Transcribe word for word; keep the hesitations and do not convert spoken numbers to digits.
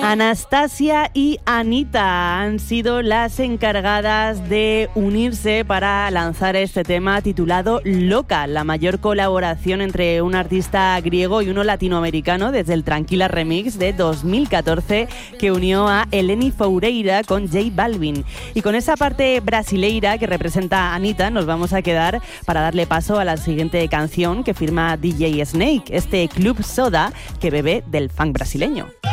Anastasia y Anitta han sido las encargadas de unirse para lanzar este tema titulado Loca, la mayor colaboración entre un artista griego y uno latinoamericano desde el Tranquila Remix de dos mil catorce que unió a Eleni Foureira con J Balvin. Y con esa parte brasileira que representa a Anitta nos vamos a quedar para darle paso a la siguiente canción que firma D J Snake, este Club Soda que bebe del funk brasileño.